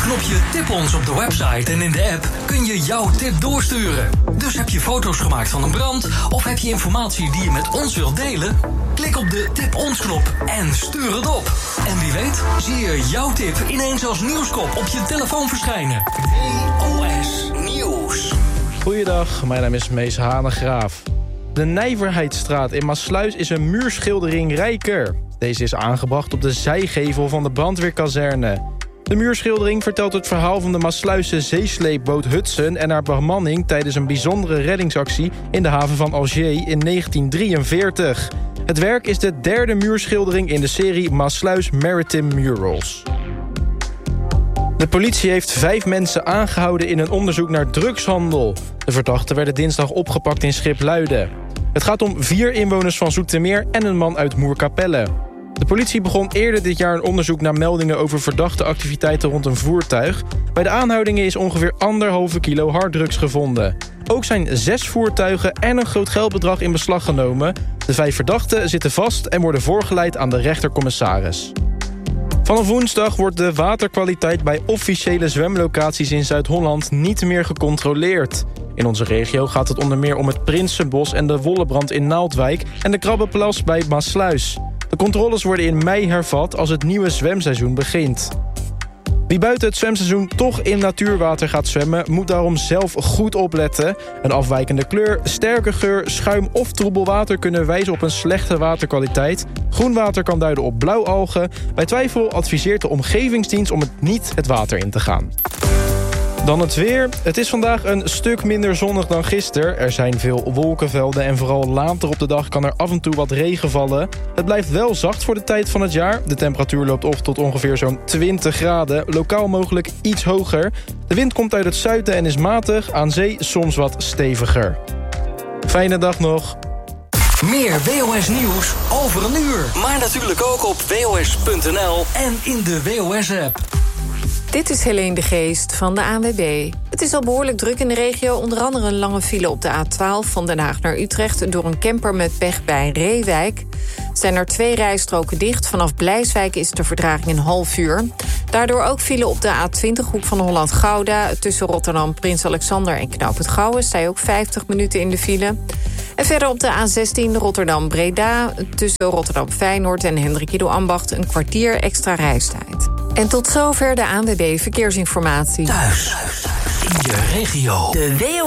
knopje Tip ons op de website en in de app kun je jouw tip doorsturen. Dus heb je foto's gemaakt van een brand of heb je informatie die je met ons wilt delen? Klik op de Tip ons knop en stuur het op. En wie weet zie je jouw tip ineens als nieuwskop op je telefoon verschijnen. WOS Nieuws. Goeiedag, mijn naam is Mees Hanegraaf. De Nijverheidsstraat in Maassluis is een muurschildering rijker. Deze is aangebracht op de zijgevel van de brandweerkazerne. De muurschildering vertelt het verhaal van de Maassluisse zeesleepboot Hudson en haar bemanning tijdens een bijzondere reddingsactie in de haven van Alger in 1943. Het werk is de derde muurschildering in de serie Maassluis Maritime Murals. De politie heeft 5 mensen aangehouden in een onderzoek naar drugshandel. De verdachten werden dinsdag opgepakt in Schipluiden. Het gaat om 4 inwoners van Zoetermeer en een man uit Moerkapelle. De politie begon eerder dit jaar een onderzoek naar meldingen over verdachte activiteiten rond een voertuig. Bij de aanhoudingen is ongeveer 1,5 kilo harddrugs gevonden. Ook zijn 6 voertuigen en een groot geldbedrag in beslag genomen. De 5 verdachten zitten vast en worden voorgeleid aan de rechtercommissaris. Vanaf woensdag wordt de waterkwaliteit bij officiële zwemlocaties in Zuid-Holland niet meer gecontroleerd. In onze regio gaat het onder meer om het Prinsenbos en de Wollebrand in Naaldwijk en de Krabbenplas bij Maassluis. De controles worden in mei hervat als het nieuwe zwemseizoen begint. Wie buiten het zwemseizoen toch in natuurwater gaat zwemmen, moet daarom zelf goed opletten. Een afwijkende kleur, sterke geur, schuim of troebel water kunnen wijzen op een slechte waterkwaliteit. Groen water kan duiden op blauwalgen. Bij twijfel adviseert de omgevingsdienst om niet het water in te gaan. Dan het weer. Het is vandaag een stuk minder zonnig dan gisteren. Er zijn veel wolkenvelden en vooral later op de dag kan er af en toe wat regen vallen. Het blijft wel zacht voor de tijd van het jaar. De temperatuur loopt op tot ongeveer zo'n 20 graden. Lokaal mogelijk iets hoger. De wind komt uit het zuiden en is matig. Aan zee soms wat steviger. Fijne dag nog. Meer WOS Nieuws over een uur. Maar natuurlijk ook op WOS.nl en in de WOS-app. Dit is Helene de Geest van de ANWB. Het is al behoorlijk druk in de regio. Onder andere een lange file op de A12 van Den Haag naar Utrecht door een camper met pech bij Reewijk. Zijn er 2 rijstroken dicht. Vanaf Blijswijk is de vertraging een half uur. Daardoor ook file op de A20 hoek van Holland-Gouda. Tussen Rotterdam, Prins Alexander en Knoop het Gouwen sta je ook 50 minuten in de file. En verder op de A16 Rotterdam-Breda. Tussen Rotterdam-Feyenoord en Hendrik Ido-Ambacht een kwartier extra reistijd. En tot zover de ANWB Verkeersinformatie. Thuis, in je regio. De